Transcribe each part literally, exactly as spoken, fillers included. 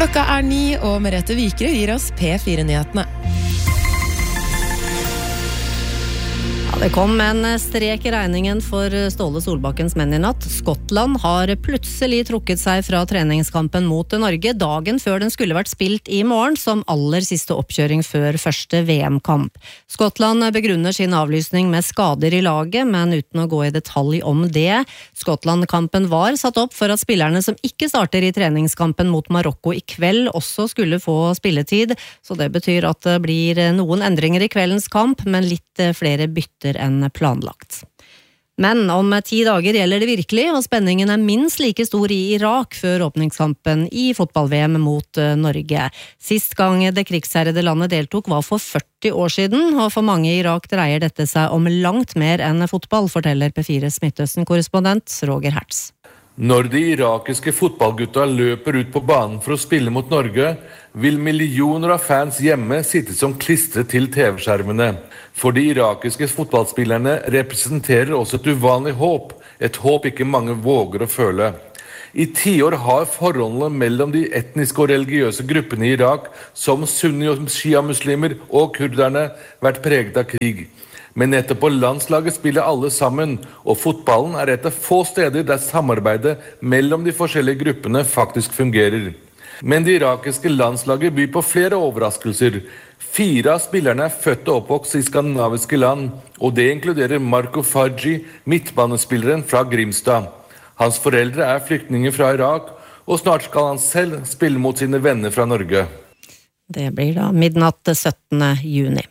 Klokka er ni, og Merete Vikre gir oss P fire-nyhetene. Det kom en strek i regningen for Ståle Solbakkens menn i natt. Skottland har plutselig trukket seg fra treningskampen mot Norge dagen før den skulle vært spilt i morgen, som aller siste oppkjøring før første V M-kamp. Skottland begrunner sin avlysning med skader i laget, men uten å gå i detalj om det. Skottland-kampen var satt opp for at spillerne som ikke starter i treningskampen mot Marokko i kveld også skulle få spilletid, så det betyr at det blir noen endringer i kveldens kamp, men litt flere bytter enn planlagt. Men om ti dager gjelder det virkelig, og spenningen er minst like stor i Irak før åpningskampen i fotball-V M mot Norge. Sist gang det krigsherrede landet deltok var for førti år siden, og for mange i Irak dreier dette seg om langt mer enn fotball, forteller P fires Midtøsten-korrespondent Roger Hertz. Når de irakiske fotballgutta løper ut på banen for å spille mot Norge, vil millioner av fans hjemme sitte som klistret til T V-skjermene. For de irakiske fotballspillerne representerer også et uvanlig håp, et håp ikke mange våger å føle. I tiår har forholdene mellom de etniske og religiøse gruppene i Irak, som sunni- og shia-muslimer og kurderne, vært preget av krig. Men nettopp på landslaget spiller alle sammen, og fotballen er et av få steder der samarbeidet mellom de forskjellige gruppene faktisk fungerer. Men det irakiske landslaget byr på flere overraskelser. Fire av spillerne er født og oppvokst i skandinaviske land, og det inkluderer Marco Faggi, midtbanespilleren fra Grimstad. Hans foreldre er flyktninger fra Irak, og snart skal han selv spille mot sine venner fra Norge. Det blir da midnatt syttende juni.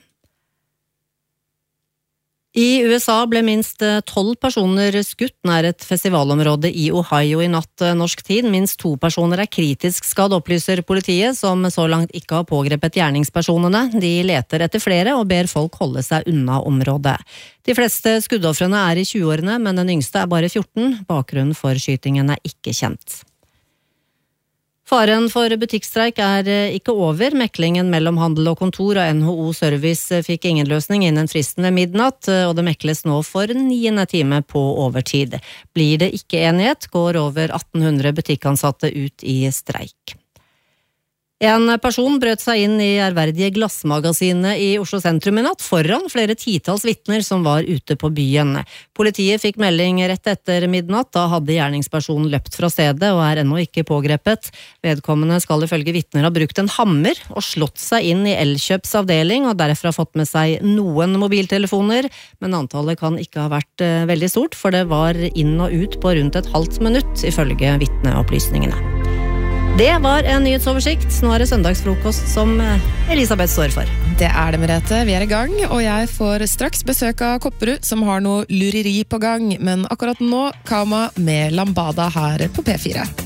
I U S A ble minst tolv personer skutt nær et festivalområde i Ohio i natt norsk tid. Minst to personer er kritisk skadd, opplyser politiet, som så langt ikke har pågrepet gjerningspersonene. De leter etter flere og ber folk holde seg unna området. De fleste skuddoffrene er i tjueårene, men den yngste er bare fjorten. Bakgrunnen for skytingen er ikke kjent. Faren for butikkstreik er ikke over. Meklingen mellom handel og kontor og N H O Service fikk ingen løsning innen fristen ved midnatt, og det mekles nå for niende time på overtid. Blir det ikke enighet, går over atten hundre butikkansatte ut i streik. En person brøt seg inn i ærverdige glassmagasinet i Oslo sentrum i natt foran flere titals vitner som var ute på byen. Politiet fikk melding rett etter midnatt, da hadde gjerningspersonen løpt fra stedet og er ennå ikke pågrepet. Vedkommende skal ifølge vitner ha brukt en hammer og slått seg inn i Elkjøps avdeling og derfra fått med seg noen mobiltelefoner, men antallet kan ikke ha vært veldig stort, for det var inn og ut på rundt et halvt minutt, ifølge vitneopplysningene. Det var en nyhetsoversikt. Nå er det søndagsfrokost som Elisabeth står for. Det er det, Merete. Vi er i gang, og jeg får straks besøk av Kopperud, som har noe lureri på gang. Men akkurat nå, Kama med Lambada her på P fire.